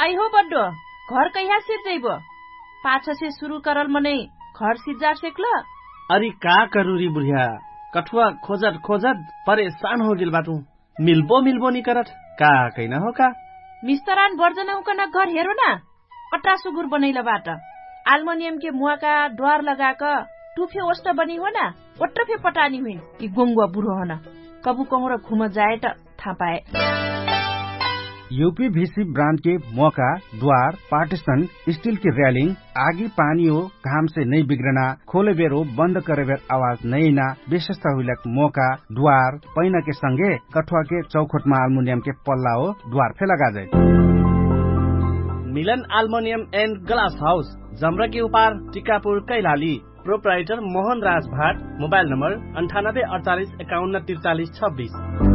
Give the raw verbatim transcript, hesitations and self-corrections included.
I हो बड्डो घर कहिया सिर जइबो पाछ से शुरू करल मने घर सिजार सेकल अरे का करूरी बुढ़िया कठुआ खोजत खोजत परेशान हो गेल बाटू मिलबो मिलबो नहीं करत का कहना हो का मिस्तरान बर्जना हुकन घर हेरो ना अट्रा सुगुर बनैला बाट एल्युमिनियम के मुआ का द्वार लगाक टुफे ओस्ट बनी हो ना ओट्रफे पटानी हुई कि गोंगुआ बुढ़ो होना कबू कहूँ र घुम जाए त थाहा पाए। यूपीवीसी ब्रांड के मौका द्वार पार्टीशन स्टील की रेलिंग आगी पानी हो घाम से नहीं बिगड़ना खोले बेर हो बंद करे बेर आवाज नहीं ना विशेषता हुई मौका द्वार पैना के संगे कठुआ के चौखट में एल्युमिनियम के पल्ला हो द्वार फे लगा जाए। मिलन एल्युमिनियम एंड ग्लास हाउस जमरा के उपार टिकापुर कैलाली प्रोप्राइटर मोहन राज भाट मोबाइल नंबर अंठानब्बे अड़तालीस इक्यावन तिरचालीस छब्बीस।